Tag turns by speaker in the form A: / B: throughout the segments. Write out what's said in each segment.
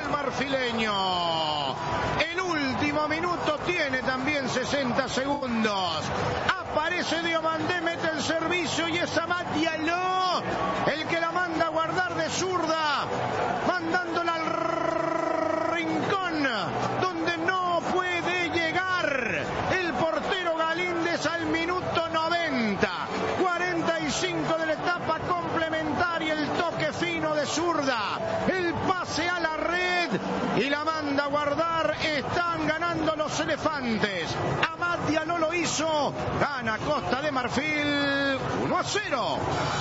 A: el marfileño. El último minuto tiene también 60 segundos. Aparece Diomandé, mete el servicio y es Amad Diallo el que la manda a guardar de zurda, mandándola al rincón donde no puede llegar el portero Galíndez al minuto 90. 45 de la etapa complementaria, el toque fino de zurda, el pase a la red y la manda a guardar. Están ganando los elefantes. Amad Diallo lo hizo, gana Costa de Marfil 1-0.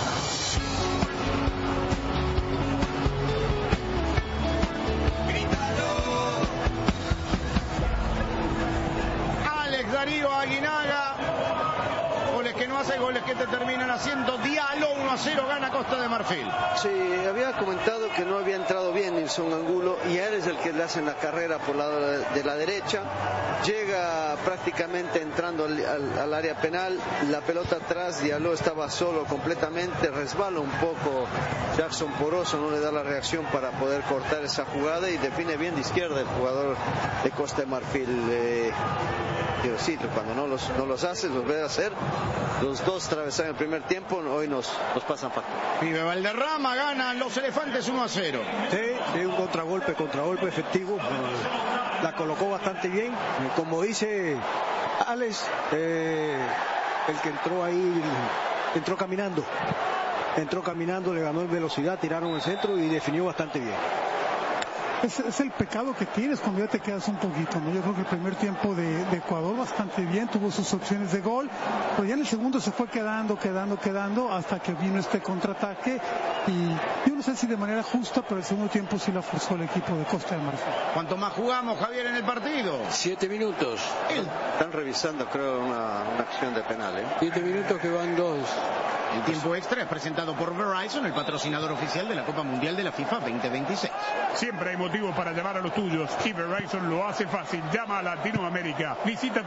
A: Alex Darío Aguinaga, goles que no hace, goles que te terminan haciendo. Diallo 1-0, gana Costa de Marfil.
B: Sí, había comentado que no había entrado bien Nilson Angulo y él es el que le hacen la carrera por lado de la derecha. Llega prácticamente entrando al área penal, la pelota atrás, Diallo estaba solo completamente, resbala un poco Jackson Poroso, no le da la reacción para poder cortar esa jugada y define bien de izquierda el jugador de Costa de Marfil. Sí, cuando no los hace, los ve hacer. Los dos atravesaron el primer tiempo, hoy nos pasan factura.
A: Pibe Valderrama, ganan los elefantes 1-0.
C: Sí, un contragolpe efectivo. La colocó bastante bien. Como dice Alex, el que entró ahí, entró caminando, le ganó en velocidad, tiraron el centro y definió bastante bien.
D: Es el pecado que tienes cuando ya te quedas un poquito, ¿no? Yo creo que el primer tiempo de Ecuador bastante bien, tuvo sus opciones de gol, pero ya en el segundo se fue quedando hasta que vino este contraataque y yo no sé si de manera justa, pero el segundo tiempo sí la forzó el equipo de Costa de Marfil.
A: ¿Cuánto más jugamos, Javier, en el partido?
C: 7 minutos.
B: Están revisando, creo, una acción de penal,
C: 7 minutos que van 2.
A: El tiempo extra es presentado por Verizon, el patrocinador oficial de la Copa Mundial de la FIFA 2026.
E: Siempre hay motivos para llamar a los tuyos y Verizon lo hace fácil. Llama a Latinoamérica. Visita